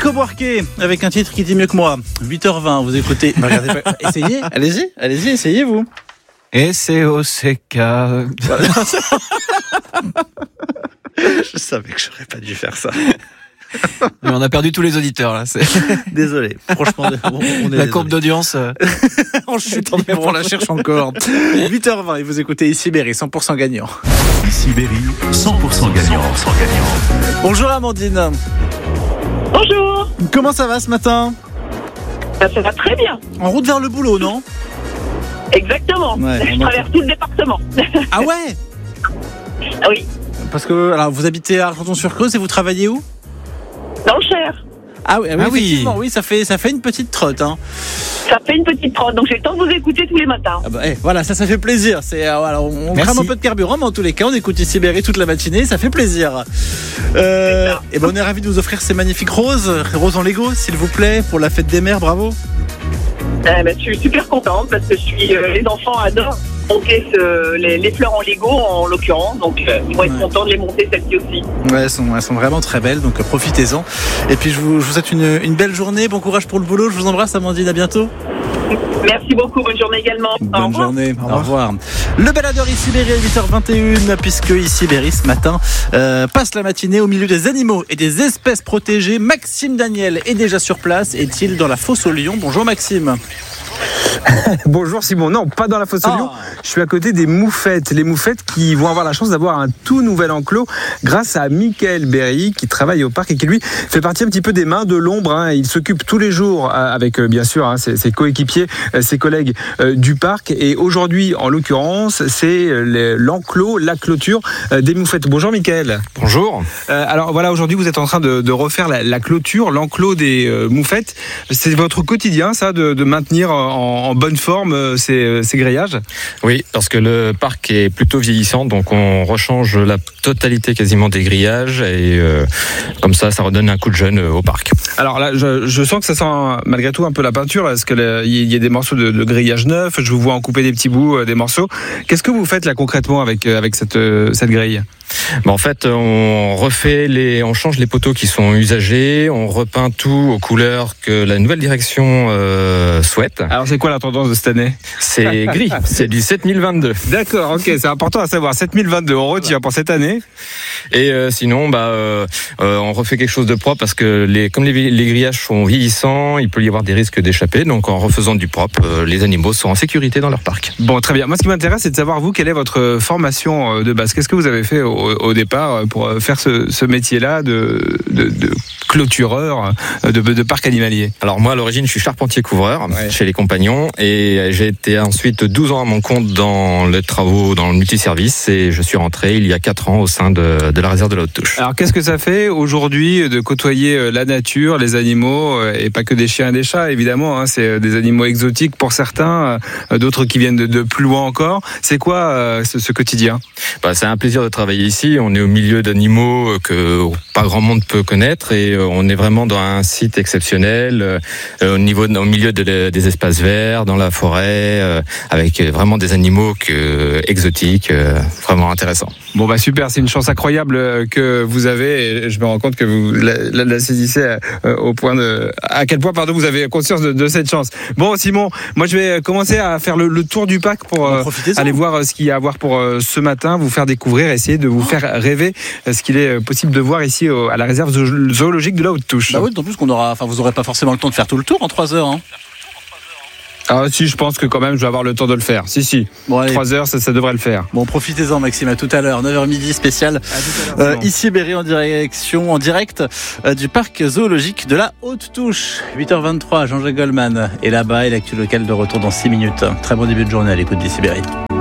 Chico Buarque avec un titre qui dit mieux que moi. 8h20, vous écoutez. Regardez pas. Essayez, allez-y, essayez-vous. S-C-O-C-K. Je savais que j'aurais pas dû faire ça. Mais on a perdu tous les auditeurs là. Désolé, franchement, on est la courbe d'audience. On chute, on la cherche encore. 8h20 et vous écoutez Ici Berry, 100% gagnant. Ici Berry, 100% gagnant. Bonjour Amandine. Bonjour. Comment ça va ce matin? Ça va très bien. En route vers le boulot, non? Exactement. Ouais, je traverse tout le département. Ah ouais? Ah oui. Parce que alors, vous habitez à Argenton-sur-Creuse et vous travaillez où? Dans le Cher. Ah oui, effectivement, oui, ça fait une petite trotte. Hein. Ça fait une petite trotte, donc j'ai le temps de vous écouter tous les matins. Ah bah, voilà, ça fait plaisir. Voilà, on crame un peu de carburant, mais en tous les cas, on écoute Ici Berry toute la matinée, ça fait plaisir. Et ben on est ravis de vous offrir ces magnifiques roses en Lego, s'il vous plaît, pour la fête des mères, bravo. Je suis super contente parce que les enfants adorent monter les fleurs en Lego en l'occurrence, donc ils vont être contents de les monter celles-ci aussi. Ouais, elles sont vraiment très belles, donc profitez-en. Et puis je vous souhaite une belle journée, bon courage pour le boulot, je vous embrasse Amandine, à bientôt. Merci beaucoup, bonne journée également. Bonne journée, au revoir. Le baladeur Ici Berry à 8h21, puisque Ici Berry ce matin passe la matinée au milieu des animaux et des espèces protégées. Maxime Daniel est déjà sur place, est-il dans la fosse aux lions? Bonjour Maxime. Bonjour Simon, non pas dans la fosse aux lions, je suis à côté des moufettes, les moufettes qui vont avoir la chance d'avoir un tout nouvel enclos grâce à Mickaël Berry qui travaille au parc et qui lui fait partie un petit peu des mains de l'ombre, il s'occupe tous les jours avec bien sûr ses coéquipiers, ses collègues du parc, et aujourd'hui en l'occurrence c'est l'enclos, la clôture des moufettes. Bonjour Mickaël. Bonjour. Alors voilà, aujourd'hui vous êtes en train de refaire la clôture, l'enclos des moufettes. C'est votre quotidien ça, de maintenir en bonne forme ces grillages? Oui, parce que le parc est plutôt vieillissant, donc on rechange la totalité quasiment des grillages et comme ça redonne un coup de jeune au parc. Alors là, je sens que ça sent malgré tout un peu la peinture, parce qu'il y a des morceaux de grillage neuf, je vous vois en couper des petits bouts, des morceaux. Qu'est-ce que vous faites là concrètement avec cette grille? En fait, on change les poteaux qui sont usagés, on repeint tout aux couleurs que la nouvelle direction souhaite. Alors c'est quoi la tendance de cette année? C'est gris, c'est du 7022. D'accord, ok, c'est important à savoir. 7022, on retient pour cette année. Et sinon, on refait quelque chose de propre parce que comme les grillages sont vieillissants, il peut y avoir des risques d'échapper. Donc en refaisant du propre, les animaux sont en sécurité dans leur parc. Bon, très bien. Moi, ce qui m'intéresse, c'est de savoir, vous, quelle est votre formation de base? Qu'est-ce que vous avez fait au départ pour faire ce métier-là de clôtureur de parc animalier? Alors moi, à l'origine, je suis charpentier-couvreur chez les Compagnons et j'ai été ensuite 12 ans à mon compte dans les travaux, dans le multiservice, et je suis rentré il y a 4 ans au sein de la réserve de la Haute-Touche. Alors qu'est-ce que ça fait aujourd'hui de côtoyer la nature, les animaux, et pas que des chiens et des chats évidemment, c'est des animaux exotiques pour certains, d'autres qui viennent de plus loin encore. C'est quoi ce quotidien? C'est un plaisir de travailler ici. On est au milieu d'animaux que pas grand monde peut connaître, et on est vraiment dans un site exceptionnel, au milieu des espaces verts, dans la forêt, avec vraiment des animaux exotiques, vraiment intéressants. Bon super, c'est une chance incroyable que vous avez, et je me rends compte que vous la saisissez au point à quel point vous avez conscience de cette chance. Bon Simon, moi je vais commencer à faire le tour du parc pour aller voir ce qu'il y a à voir pour ce matin, vous faire découvrir, essayer de vous faire rêver ce qu'il est possible de voir ici à la réserve zoologique de la Haute-Touche. Oui, d'autant plus vous n'aurez pas forcément le temps de faire tout le tour en 3 heures. Ah si, je pense que quand même je vais avoir le temps de le faire. Si. Bon, 3 heures, ça devrait le faire. Bon, profitez-en Maxime, à tout à l'heure, 9h midi spécial. Ici Berry en direct du parc zoologique de la Haute-Touche. 8h23, Jean-Jacques Goldman est là-bas et l'actu local de retour dans 6 minutes. Très bon début de journée à l'écoute d'Ici Berry.